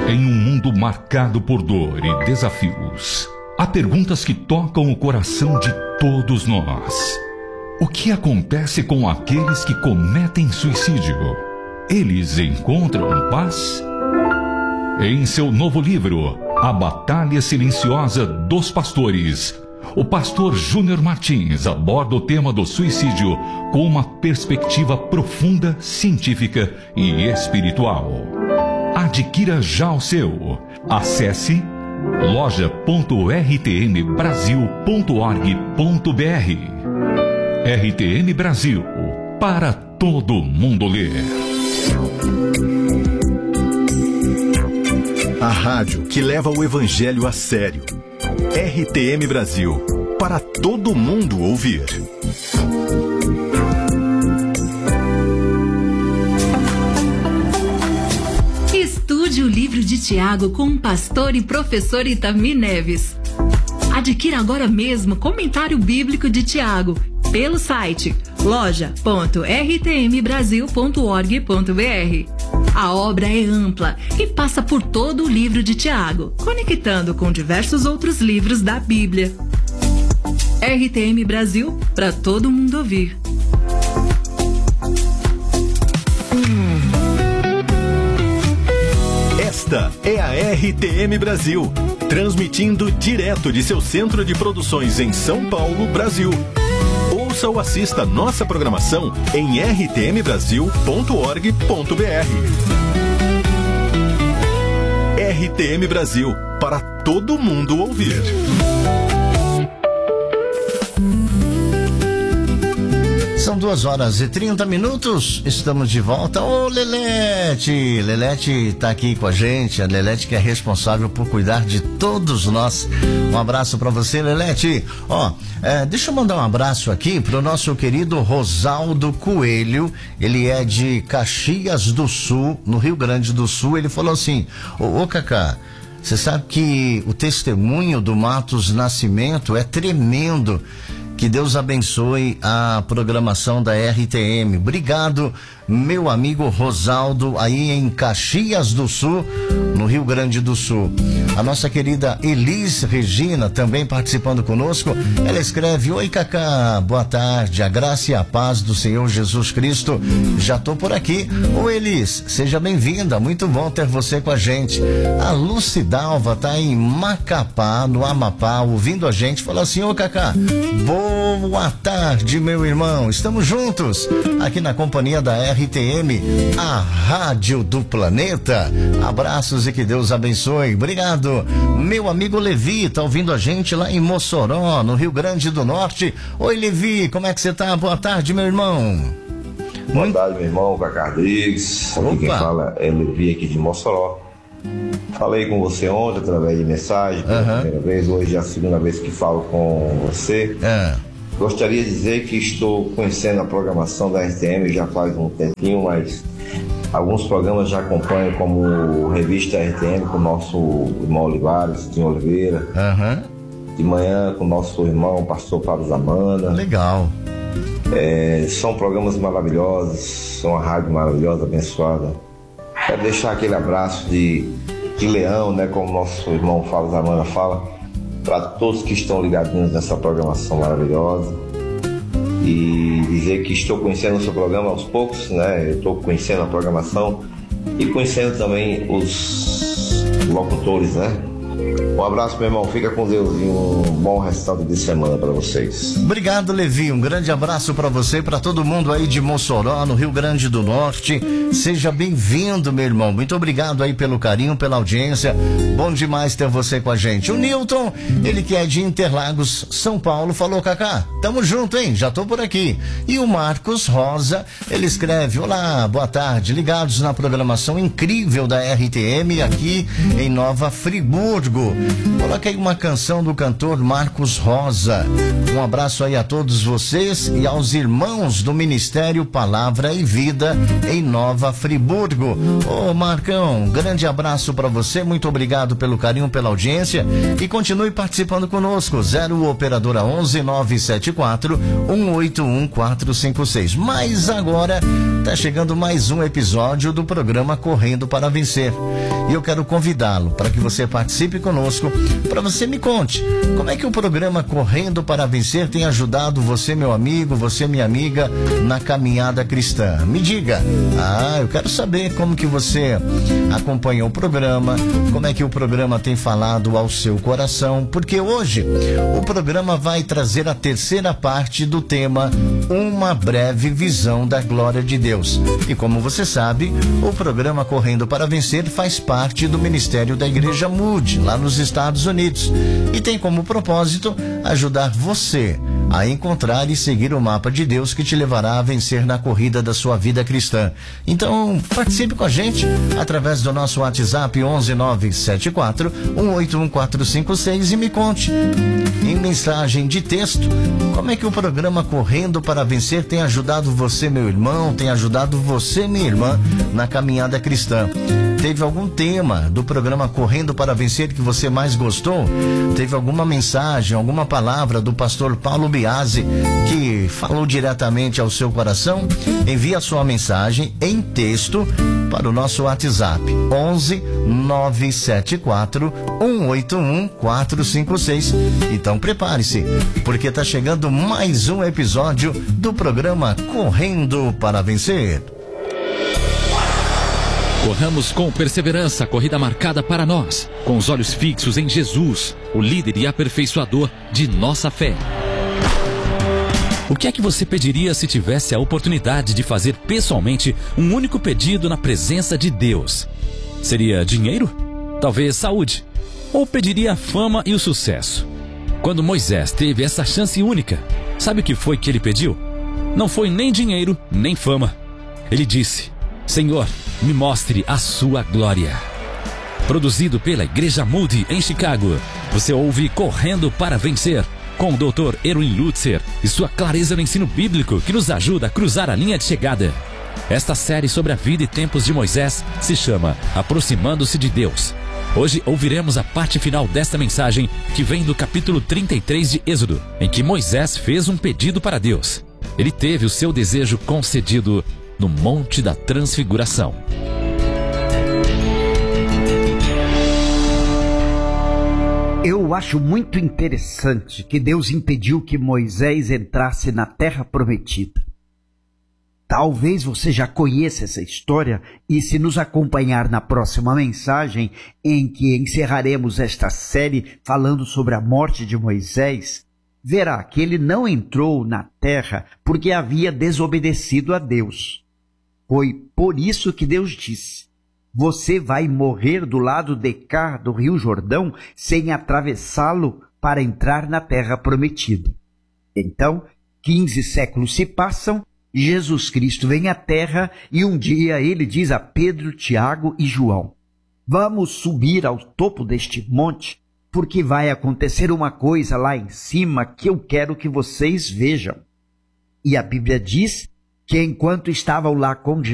Em um mundo marcado por dor e desafios, há perguntas que tocam o coração de todos nós. O que acontece com aqueles que cometem suicídio? Eles encontram paz? Em seu novo livro, A Batalha Silenciosa dos Pastores, o pastor Júnior Martins aborda o tema do suicídio com uma perspectiva profunda, científica e espiritual. Adquira já o seu. Acesse loja.rtmbrasil.org.br. RTM Brasil, para todo mundo ler. A rádio que leva o evangelho a sério. RTM Brasil, para todo mundo ouvir. Estude o livro de Tiago com o pastor e professor Itami Neves. Adquira agora mesmo Comentário Bíblico de Tiago pelo site loja.rtmbrasil.org.br. A obra é ampla e passa por todo o livro de Tiago, conectando com diversos outros livros da Bíblia. RTM Brasil, para todo mundo ouvir. Esta é a RTM Brasil, transmitindo direto de seu centro de produções em São Paulo, Brasil. Ouça ou assista nossa programação em rtmbrasil.org.br. RTM Brasil, para todo mundo ouvir. São 2h30, estamos de volta. Ô, Lelete! Lelete tá aqui com a gente, a Lelete que é responsável por cuidar de todos nós. Um abraço pra você, Lelete. Deixa eu mandar um abraço aqui pro nosso querido Rosaldo Coelho. Ele é de Caxias do Sul, no Rio Grande do Sul. Ele falou assim: ô Cacá, você sabe que o testemunho do Matos Nascimento é tremendo. Que Deus abençoe a programação da RTM. Obrigado, meu amigo Rosaldo, aí em Caxias do Sul, no Rio Grande do Sul. A nossa querida Elis Regina também participando conosco. Ela escreve: oi Cacá, boa tarde, a graça e a paz do Senhor Jesus Cristo. Já tô por aqui. Ô Elis, seja bem-vinda, muito bom ter você com a gente. A Lucidalva tá em Macapá, no Amapá, ouvindo a gente, fala assim: ô Cacá, boa tarde, meu irmão. Estamos juntos aqui na companhia da RTM, a Rádio do Planeta. Abraços e que Deus abençoe. Obrigado. Meu amigo Levi tá ouvindo a gente lá em Mossoró, no Rio Grande do Norte. Oi, Levi, como é que você tá? Boa tarde, meu irmão. Boa tarde, meu irmão, Cacá Rodrigues. Aqui quem fala é Levi, aqui de Mossoró. Falei com você ontem através de mensagem, pela primeira vez, hoje é a segunda vez que falo com você. Gostaria de dizer que estou conhecendo a programação da RTM já faz um tempinho, mas alguns programas já acompanho, como Revista RTM com o nosso irmão Olivares, de Oliveira. De manhã com o nosso irmão Pastor Pablo Zamana. Legal. São programas maravilhosos, são uma rádio maravilhosa, abençoada. Quero deixar aquele abraço de leão, né, como nosso irmão Fábio Zamana fala, para todos que estão ligadinhos nessa programação maravilhosa, e dizer que estou conhecendo o seu programa aos poucos, né? Eu estou conhecendo a programação e conhecendo também os locutores, né? Um abraço, meu irmão, fica com Deus e um bom restante de semana para vocês. Obrigado, Levi, um grande abraço para você e para todo mundo aí de Mossoró, no Rio Grande do Norte. Seja bem-vindo, meu irmão, muito obrigado aí pelo carinho, pela audiência, bom demais ter você com a gente. O Newton, ele que é de Interlagos, São Paulo, falou: Cacá, tamo junto, hein, já tô por aqui. E o Marcos Rosa, ele escreve: olá, boa tarde, ligados na programação incrível da RTM aqui em Nova Friburgo. Friburgo. Coloca aí uma canção do cantor Marcos Rosa. Um abraço aí a todos vocês e aos irmãos do Ministério Palavra e Vida em Nova Friburgo. Ô Marcão, grande abraço para você, muito obrigado pelo carinho, pela audiência e continue participando conosco. 0 operadora 11 974 181 456. Mas agora tá chegando mais um episódio do programa Correndo para Vencer. E eu quero convidá-lo para que você participe conosco, para você me conte como é que o programa Correndo para Vencer tem ajudado você, meu amigo, você, minha amiga, na caminhada cristã. Me diga. Eu quero saber como que você acompanha o programa, como é que o programa tem falado ao seu coração, porque hoje o programa vai trazer a terceira parte do tema Uma Breve Visão da Glória de Deus. E como você sabe, o programa Correndo para Vencer faz parte do ministério da Igreja Moody, lá nos Estados Unidos, e tem como propósito ajudar você a encontrar e seguir o mapa de Deus que te levará a vencer na corrida da sua vida cristã. Então, participe com a gente através do nosso WhatsApp 11974 181 456 e me conte em mensagem de texto como é que o programa Correndo para Vencer tem ajudado você, meu irmão, tem ajudado você, minha irmã, na caminhada cristã. Teve algum tema do programa Correndo para Vencer que você mais gostou? Teve alguma mensagem, alguma palavra do pastor Paulo Biasi que falou diretamente ao seu coração? Envie a sua mensagem em texto para o nosso WhatsApp 11 974 181 456. Então prepare-se, porque está chegando mais um episódio do programa Correndo para Vencer. Corramos com perseverança a corrida marcada para nós, com os olhos fixos em Jesus, o líder e aperfeiçoador de nossa fé. O que é que você pediria se tivesse a oportunidade de fazer pessoalmente um único pedido na presença de Deus? Seria dinheiro? Talvez saúde? Ou pediria a fama e o sucesso? Quando Moisés teve essa chance única, sabe o que foi que ele pediu? Não foi nem dinheiro, nem fama. Ele disse: Senhor, me mostre a sua glória. Produzido pela Igreja Moody em Chicago, você ouve Correndo para Vencer, com o Dr. Erwin Lutzer e sua clareza no ensino bíblico que nos ajuda a cruzar a linha de chegada. Esta série sobre a vida e tempos de Moisés se chama Aproximando-se de Deus. Hoje ouviremos a parte final desta mensagem que vem do capítulo 33 de Êxodo, em que Moisés fez um pedido para Deus. Ele teve o seu desejo concedido no Monte da Transfiguração. Eu acho muito interessante que Deus impediu que Moisés entrasse na Terra Prometida. Talvez você já conheça essa história e, se nos acompanhar na próxima mensagem, em que encerraremos esta série falando sobre a morte de Moisés, verá que ele não entrou na terra porque havia desobedecido a Deus. Foi por isso que Deus disse: você vai morrer do lado de cá do Rio Jordão sem atravessá-lo para entrar na terra prometida. Então, 15 séculos se passam, Jesus Cristo vem à terra e um dia ele diz a Pedro, Tiago e João: vamos subir ao topo deste monte, porque vai acontecer uma coisa lá em cima que eu quero que vocês vejam. E a Bíblia diz que enquanto estavam lá com